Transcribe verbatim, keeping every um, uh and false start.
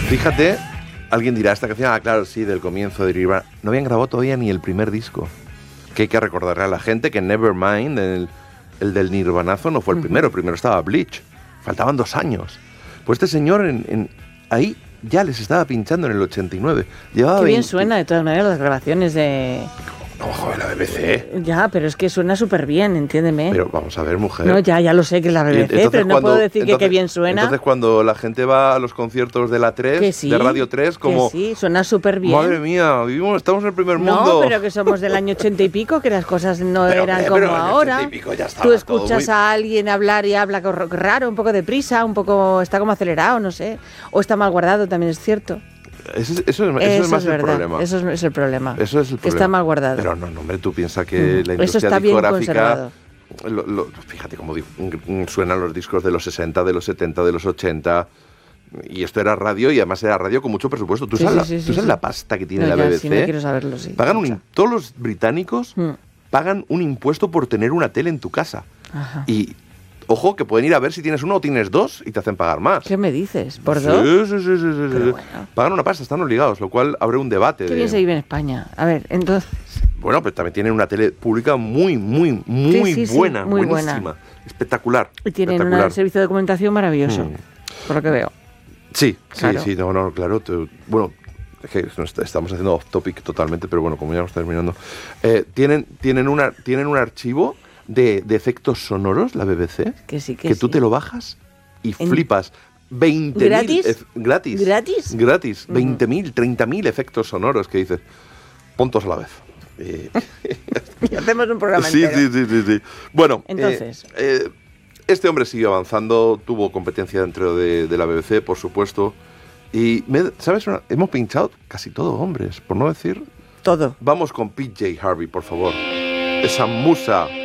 Fíjate, alguien dirá, esta canción, ah, claro, sí, del comienzo de Nirvana. No habían grabado todavía ni el primer disco. Que hay que recordarle a la gente que Nevermind, el, el del Nirvanazo, no fue el uh-huh. primero. Primero estaba Bleach. Faltaban dos años. Pues este señor en, en, ahí ya les estaba pinchando en el ochenta y nueve. Llevaba Qué bien veinte... suena, de todas maneras, las grabaciones de... No, joder, la B B C. Ya, pero es que suena súper bien, entiéndeme. Pero vamos a ver, mujer. No, ya, ya lo sé que es la B B C, pero no cuando, puedo decir entonces, que qué bien suena. Entonces cuando la gente va a los conciertos de la tres, sí, de Radio tres, como... Que sí, suena súper bien. Madre mía, vivimos, estamos en el primer mundo. No, pero que somos del año ochenta y pico, que las cosas no pero, eran pero, como pero ahora. Pico ya Tú escuchas muy... a alguien hablar y habla raro, un poco deprisa, un poco... está como acelerado, no sé. O está mal guardado, también es cierto. Eso, es, eso, es, eso, eso es más es el verdad, problema. Eso es, es el problema. Eso es el problema. Que está mal guardado. Pero no, no, hombre, tú piensas que mm. la industria eso está discográfica... Bien lo, lo, fíjate cómo suenan los discos de los sesenta, de los setenta, de los ochenta... Y esto era radio, y además era radio con mucho presupuesto. ¿Tú sí, sabes, sí, la, sí, ¿tú sabes sí. la pasta que tiene no, la ya, B B C? Sí, no quiero saberlo, sí. Pagan un, todos los británicos mm. pagan un impuesto por tener una tele en tu casa. Ajá. Y... Ojo, que pueden ir a ver si tienes uno o tienes dos y te hacen pagar más. ¿Qué me dices? ¿Por sí, dos? Sí, sí, sí, sí, sí. Bueno. Pagan una pasta, están obligados, lo cual abre un debate. Qué de... bien se vive en España. A ver, entonces... Bueno, pero también tienen una tele pública muy, muy, muy sí, sí, buena, sí, muy buenísima. Buena. Espectacular. Y tienen espectacular. un servicio de documentación maravilloso, hmm. por lo que veo. Sí, claro. sí, sí, no, no, claro. Te, bueno, es que estamos haciendo off topic totalmente, pero bueno, como ya vamos terminando. Eh, tienen, tienen, una, tienen un archivo de, de efectos sonoros, la B B C, que, sí, que, que sí. tú te lo bajas y en... flipas. veinte mil ¿Gratis? Ef- gratis. ¿Gratis? Gratis. Uh-huh. veinte mil, treinta mil efectos sonoros que dices, puntos a la vez. Eh, y hacemos un programa sí, entero. Sí, sí, sí, sí. Bueno, entonces... Eh, eh, este hombre siguió avanzando, tuvo competencia dentro de, de la B B C, por supuesto. Y, me, ¿sabes? Una, hemos pinchado casi todo hombres, por no decir... Todo. Vamos con P J Harvey, por favor. Esa musa...